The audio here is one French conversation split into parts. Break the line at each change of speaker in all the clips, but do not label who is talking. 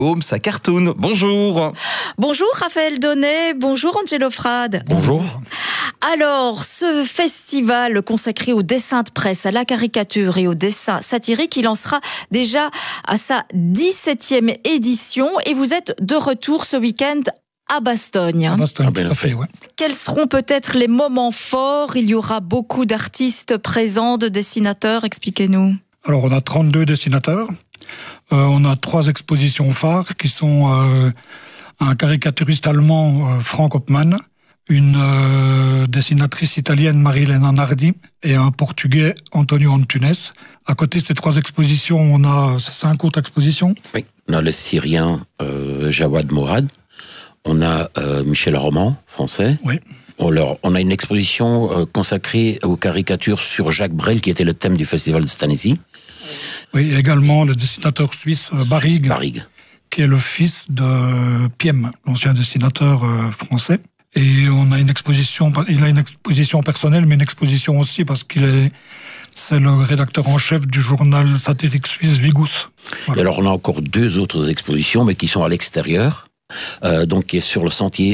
Homes à Cartoon. Bonjour.
Bonjour Raphaël Donnet, bonjour Angelo Frade.
Bonjour.
Alors, ce festival consacré au dessin de presse, à la caricature et au dessin satirique, il en sera déjà à sa 17e édition et vous êtes de retour ce week-end à Bastogne.
À Bastogne, tout à fait, ouais.
Quels seront peut-être les moments forts? Il y aura beaucoup d'artistes présents, de dessinateurs, expliquez-nous.
Alors, on a 32 dessinateurs. On a 3 expositions phares qui sont un caricaturiste allemand, Frank Hopman, une dessinatrice italienne, Marilena Nardi, et un portugais, Antonio Antunes. À côté de ces 3 expositions, on a 5 autres expositions.
Oui, on a le Syrien Jawad Mourad, on a Michel Roman, français.
Oui.
On a une exposition consacrée aux caricatures sur Jacques Brel, qui était le thème du festival de Stanizy.
Oui, également le dessinateur suisse Barrigue, qui est le fils de Piem, l'ancien dessinateur français. Et on a il a une exposition personnelle, mais une exposition aussi parce c'est le rédacteur en chef du journal satirique suisse Vigus. Voilà.
Et alors on a encore 2 autres expositions, mais qui sont à l'extérieur, donc qui est sur le sentier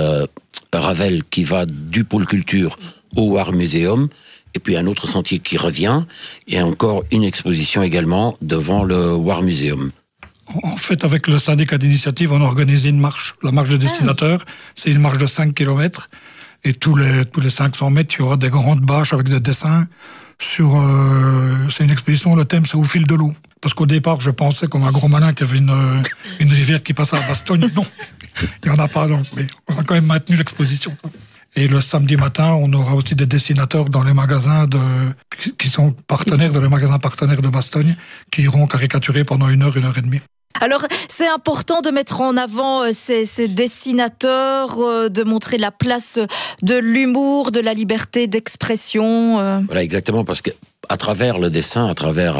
Ravel, qui va du pôle culture au War Museum, et puis un autre sentier qui revient, et encore une exposition également devant le War Museum.
En fait, avec le syndicat d'initiative, on a organisé une marche. La marche des dessinateurs, c'est une marche de 5 km. Et tous les 500 mètres, il y aura des grandes bâches avec des dessins. C'est une exposition, le thème, c'est au fil de l'eau. Parce qu'au départ, je pensais, comme un gros malin, qu'il y avait une rivière qui passait à Bastogne. Non, il n'y en a pas. Donc, mais on a quand même maintenu l'exposition. Et le samedi matin, on aura aussi des dessinateurs dans les magasins qui sont partenaires les magasins partenaires de Bastogne, qui iront caricaturer pendant 1 heure et demie.
Alors, c'est important de mettre en avant ces dessinateurs, de montrer la place de l'humour, de la liberté d'expression.
Voilà, exactement, parce que à travers le dessin, à travers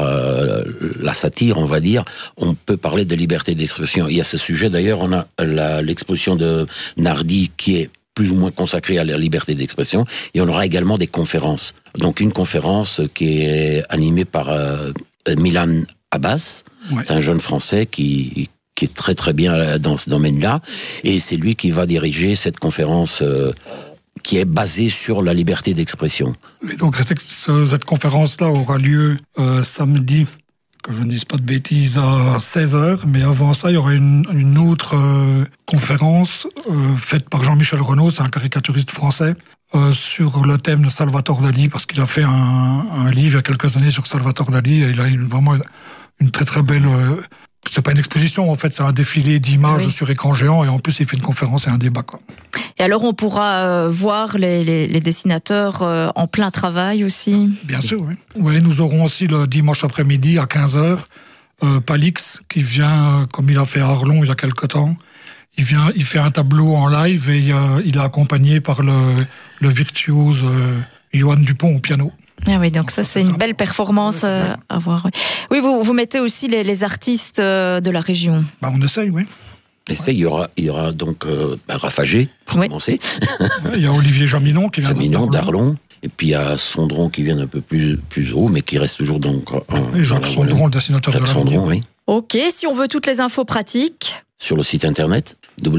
la satire, on va dire, on peut parler de liberté d'expression. Il y a ce sujet, d'ailleurs, on a l'exposition de Nardi qui est plus ou moins consacrée à la liberté d'expression, et on aura également des conférences. Donc une conférence qui est animée par Milan Abbas, ouais. C'est un jeune Français qui est très très bien dans ce domaine-là, et c'est lui qui va diriger cette conférence qui est basée sur la liberté d'expression.
Et donc cette conférence-là aura lieu samedi, que je ne dise pas de bêtises, à 16h, mais avant ça, il y aura une autre conférence faite par Jean-Michel Renaud, c'est un caricaturiste français, sur le thème de Salvatore Dali, parce qu'il a fait un livre il y a quelques années sur Salvatore Dali, et il a vraiment une très très belle... c'est pas une exposition, en fait, c'est un défilé d'images sur écran géant, et en plus, il fait une conférence et un débat, quoi.
Et alors, on pourra voir les dessinateurs en plein travail aussi.
Bien sûr, oui. Oui, nous aurons aussi le dimanche après-midi, à 15h, Palix, qui vient, comme il a fait à Arlon il y a quelque temps, il fait un tableau en live, et il est accompagné par le virtuose Johan Dupont au piano.
Ah oui, donc ça c'est une belle performance à voir. Oui, vous mettez aussi les artistes de la région.
Bah, on essaye, oui.
Il y aura donc Rafagé, pour commencer.
Il y a Olivier Jaminon qui vient
d'Arlon. Et puis il y a Sondron qui vient un peu plus haut, mais qui reste toujours donc...
Et Jacques Sondron, le dessinateur de la
Sondron, oui.
Ok, si on veut toutes les infos pratiques...
Sur le site internet,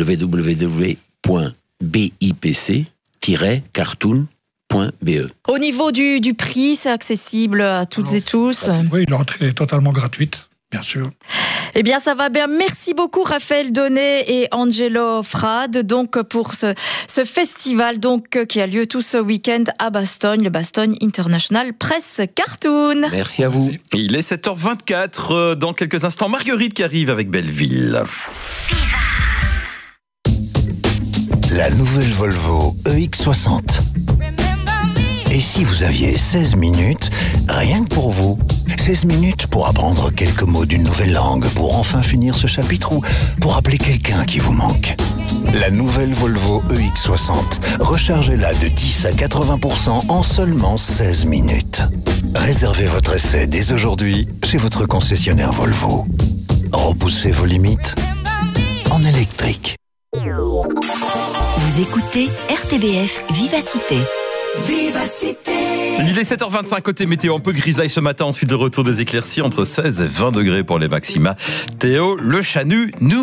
www.bipc-cartoon.be.
Au niveau du prix, c'est accessible à toutes et tous?
Oui, l'entrée est totalement gratuite, bien sûr.
Eh bien, ça va bien. Merci beaucoup, Raphaël Donnet et Angelo Frade, donc, pour ce festival, donc, qui a lieu tout ce week-end à Bastogne, le Bastogne International Press Cartoon.
Merci à vous.
Il est 7h24. Dans quelques instants, Marguerite qui arrive avec Belleville.
La nouvelle Volvo EX60. Et si vous aviez 16 minutes, rien que pour vous, 16 minutes pour apprendre quelques mots d'une nouvelle langue, pour enfin finir ce chapitre ou pour appeler quelqu'un qui vous manque. La nouvelle Volvo EX60, rechargez-la de 10 à 80% en seulement 16 minutes. Réservez votre essai dès aujourd'hui chez votre concessionnaire Volvo. Repoussez vos limites en électrique.
Vous écoutez RTBF Vivacité.
Vivacité.
Il est 7h25 côté météo, un peu de grisaille ce matin, ensuite de retour des éclaircies entre 16 et 20 degrés pour les maxima. Théo Le Chanu nous